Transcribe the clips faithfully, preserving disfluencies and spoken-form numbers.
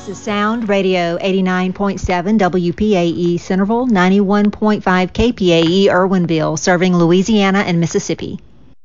This is Sound Radio eighty-nine point seven W P A E Centerville, ninety-one point five K P A E Irwinville, serving Louisiana and Mississippi.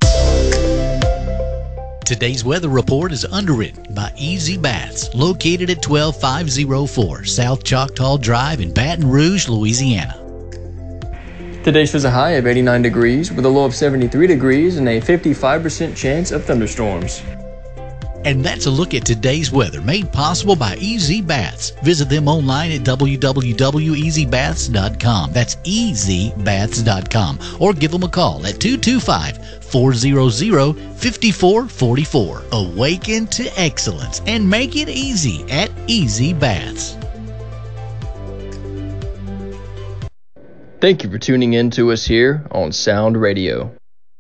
Today's weather report is underwritten by Easy Baths, located at twelve five oh four South Choctaw Drive in Baton Rouge, Louisiana. Today shows a high of eighty-nine degrees with a low of seventy-three degrees and a fifty-five percent chance of thunderstorms. And that's a look at today's weather, made possible by Easy Baths. Visit them online at w w w dot easy baths dot com. That's easy baths dot com. Or give them a call at two two five, four hundred, five four four four. Awaken to excellence and make it easy at Easy Baths. Thank you for tuning in to us here on Sound Radio.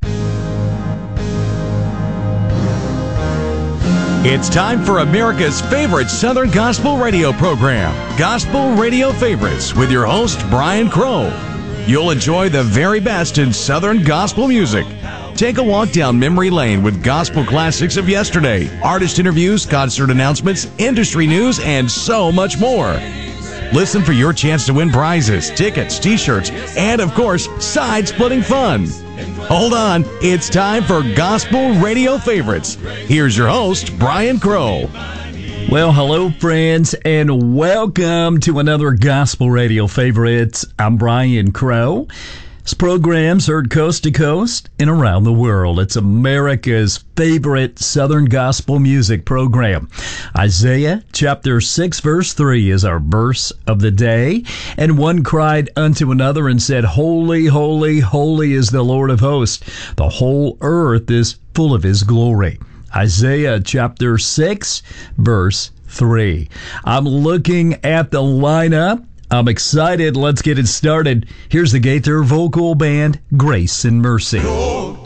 It's time for America's favorite Southern Gospel radio program, Gospel Radio Favorites, with your host, Brian Crow. You'll enjoy the very best in Southern gospel music. Take a walk down memory lane with gospel classics of yesterday, artist interviews, concert announcements, industry news, and so much more. Listen for your chance to win prizes, tickets, t-shirts, and, of course, side-splitting fun. Hold on, it's time for Gospel Radio Favorites. Here's your host, Brian Crow. Well, hello, friends, and welcome to another Gospel Radio Favorites. I'm Brian Crow. This program's heard coast to coast and around the world. It's America's favorite Southern gospel music program. Isaiah chapter six, verse three is our verse of the day. And one cried unto another and said, Holy, holy, holy is the Lord of hosts. The whole earth is full of his glory. Isaiah chapter six, verse three. I'm looking at the lineup. I'm excited. Let's get it started. Here's the Gaither Vocal Band, Grace and Mercy.